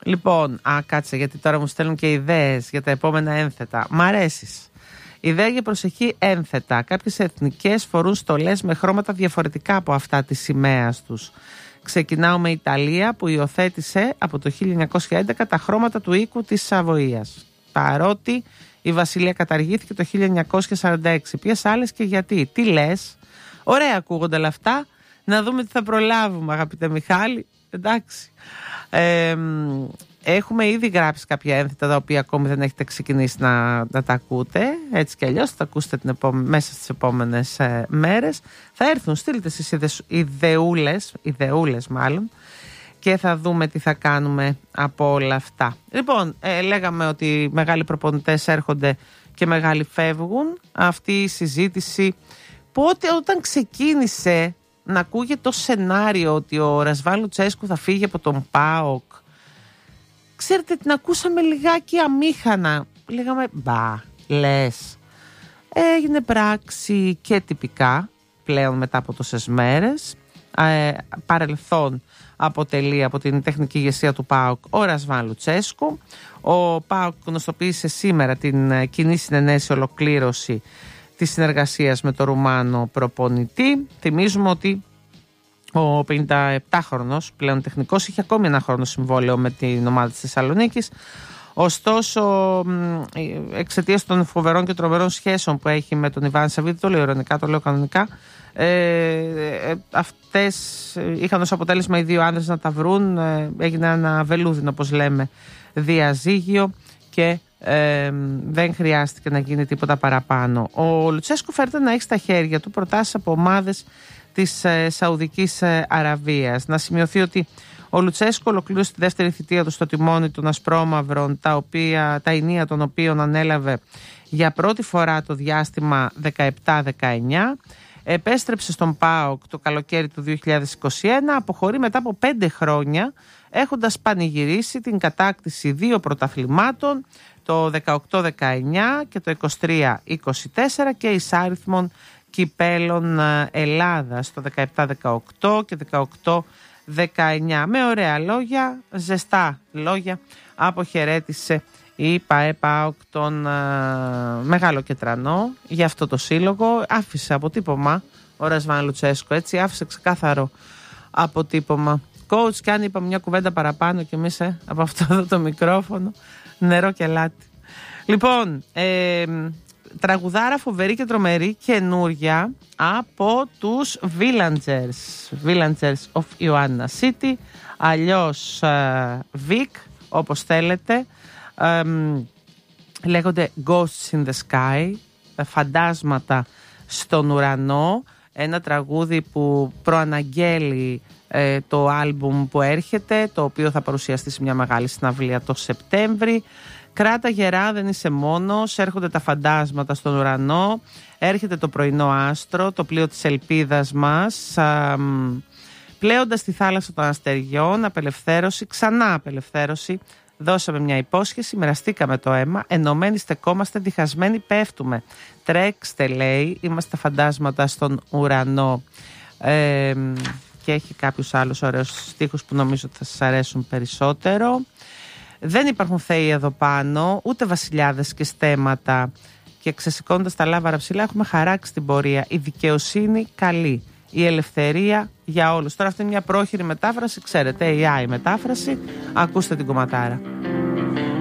Λοιπόν, κάτσε, γιατί τώρα μου στέλνουν και ιδέες για τα επόμενα ένθετα. Μ' αρέσεις. Ιδέα για προσεχή ένθετα. Κάποιες εθνικές φορούν στολές με χρώματα διαφορετικά από αυτά της σημαίας τους. Ξεκινάω με Ιταλία που υιοθέτησε από το 1911 τα χρώματα του οίκου της Σαβοίας. Παρότι η Βασιλεία καταργήθηκε το 1946. Ποιες άλλες και γιατί? Τι λες? Ωραία ακούγονται όλα αυτά. Να δούμε τι θα προλάβουμε, αγαπητέ Μιχάλη. Εντάξει. Έχουμε ήδη γράψει κάποια ένθετα τα οποία ακόμη δεν έχετε ξεκινήσει να τα ακούτε. Έτσι κι αλλιώς θα τα ακούσετε μέσα στις επόμενες μέρες. Θα έρθουν, στείλτε στις ιδεούλες μάλλον, και θα δούμε τι θα κάνουμε από όλα αυτά. Λοιπόν, λέγαμε ότι οι μεγάλοι προπονητές έρχονται και μεγάλοι φεύγουν. Αυτή η συζήτηση όταν ξεκίνησε να ακούγεται το σενάριο ότι ο Ρασβάν Λουτσέσκου θα φύγει από τον ΠΑΟΚ, ξέρετε, την ακούσαμε λιγάκι αμήχανα. Λέγαμε, λες. Έγινε πράξη και τυπικά πλέον μετά από τόσες μέρες. Παρελθόν αποτελεί από την τεχνική ηγεσία του ΠΑΟΚ ο Ρασβάν Λουτσέσκου. Ο ΠΑΟΚ γνωστοποίησε σήμερα την κοινή συνενέση ολοκλήρωση της συνεργασίας με το Ρουμάνο προπονητή. Θυμίζουμε ότι ο 57χρονος πλέον τεχνικός είχε ακόμη ένα χρόνο συμβόλαιο με την ομάδα της Θεσσαλονίκης. Ωστόσο, εξαιτίας των φοβερών και τρομερών σχέσεων που έχει με τον Ιβάν Σαββίδη, το λέω ειρωνικά, το λέω κανονικά, αυτές είχαν ως αποτέλεσμα οι δύο άνδρες να τα βρουν. Έγινε ένα βελούδινο, όπως λέμε, διαζύγιο και δεν χρειάστηκε να γίνει τίποτα παραπάνω. Ο Λουτσέσκου φέρεται να έχει στα χέρια του προτάσεις από ομάδες της Σαουδικής Αραβίας. Να σημειωθεί ότι ο Λουτσέσκου ολοκλήρωσε τη δεύτερη θητεία του στο τιμόνι των Ασπρόμαυρων, τα ενία των οποίων ανέλαβε για πρώτη φορά το διάστημα 17-19. Επέστρεψε στον ΠΑΟΚ το καλοκαίρι του 2021, αποχωρεί μετά από 5 χρόνια, έχοντας πανηγυρίσει την κατάκτηση 2 πρωταθλημάτων, το 18-19 και το 23-24 και εισάριθμων κυπέλων Ελλάδας το 17-18 και 18-19. Με ωραία λόγια, ζεστά λόγια, αποχαιρέτησε η ΠΑΕ-ΠΑΟΚ τον Μεγάλο Κετρανό για αυτό το σύλλογο. Άφησε αποτύπωμα ο Ρασβάν Λουτσέσκου, έτσι, άφησε ξεκάθαρο αποτύπωμα. Coach, και αν είπαμε μια κουβέντα παραπάνω κι εμείς από αυτό εδώ το μικρόφωνο, νερό και λάτι. Λοιπόν, τραγουδάρα φοβερή και τρομερή καινούρια από τους Villagers of Ioanna City, αλλιώς Vic, όπως θέλετε. Λέγονται Ghosts in the Sky, φαντάσματα στον ουρανό. Ένα τραγούδι που προαναγγέλει το άλμπουμ που έρχεται, το οποίο θα παρουσιαστεί σε μια μεγάλη συναυλία το Σεπτέμβρη. Κράτα γερά, δεν είσαι μόνος, έρχονται τα φαντάσματα στον ουρανό, έρχεται το πρωινό άστρο, το πλοίο της ελπίδας μας, πλέοντας τη θάλασσα των αστεριών, απελευθέρωση, ξανά απελευθέρωση. Δώσαμε μια υπόσχεση, μοιραστήκαμε το αίμα, ενωμένοι στεκόμαστε, διχασμένοι πέφτουμε. Τρέξτε, λέει, είμαστε φαντάσματα στον ουρανό. Και έχει κάποιους άλλους ωραίους στίχους που νομίζω ότι θα σας αρέσουν περισσότερο. Δεν υπάρχουν θεοί εδώ πάνω, ούτε βασιλιάδες και στέματα. Και ξεσηκώνοντας τα λάβαρα ψηλά έχουμε χαράξει την πορεία. Η δικαιοσύνη καλή, η ελευθερία για όλους. Τώρα αυτή είναι μια πρόχειρη μετάφραση, ξέρετε, AI μετάφραση. Ακούστε την κομματάρα.